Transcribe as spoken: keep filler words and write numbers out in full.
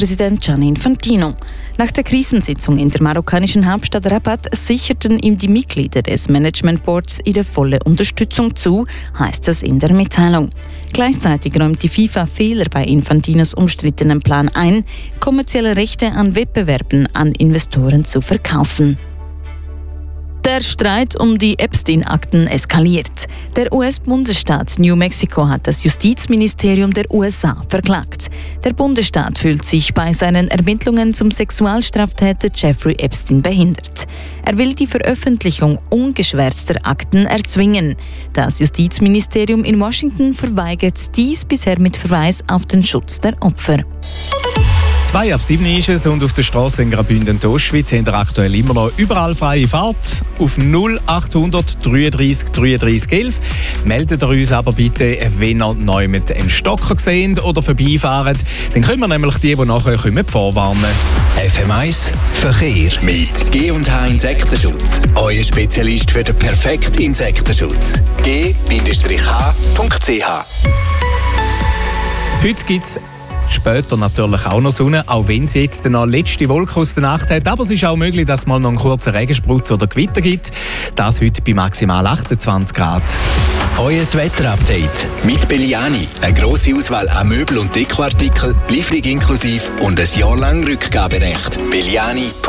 Staatspräsident Gianni Infantino. Nach der Krisensitzung in der marokkanischen Hauptstadt Rabat sicherten ihm die Mitglieder des Management Boards ihre volle Unterstützung zu, heißt es in der Mitteilung. Gleichzeitig räumt die FIFA Fehler bei Infantinos umstrittenen Plan ein, kommerzielle Rechte an Wettbewerben an Investoren zu verkaufen. Der Streit um die Epstein-Akten eskaliert. Der U S-Bundesstaat New Mexico hat das Justizministerium der U S A verklagt. Der Bundesstaat fühlt sich bei seinen Ermittlungen zum Sexualstraftäter Jeffrey Epstein behindert. Er will die Veröffentlichung ungeschwärzter Akten erzwingen. Das Justizministerium in Washington verweigert dies bisher mit Verweis auf den Schutz der Opfer. Zwei ab sieben ist es und auf der Straße in Graubünden und Ostschweiz haben wir aktuell immer noch überall freie Fahrt. Auf null achthundert dreiunddreißig dreiunddreißig elf. Meldet ihr uns aber bitte, wenn ihr neu mit einem Stocker seht oder vorbeifahren. Dann können wir nämlich die, die nachher kommen, vorwarnen. F M eins Verkehr mit G und H Insektenschutz. Euer Spezialist für den perfekten Insektenschutz. G H Punkt C H. Heute gibt es später natürlich auch noch Sonne, auch wenn es jetzt noch letzte Wolke aus der Nacht hat. Aber es ist auch möglich, dass es mal noch einen kurzen Regensprutz oder Gewitter gibt. Das heute bei maximal achtundzwanzig Grad. Euer Wetterupdate mit Belliani. Eine grosse Auswahl an Möbel- und Dekoartikeln, Lieferung inklusive und ein Jahr lang Rückgaberecht. Belliani.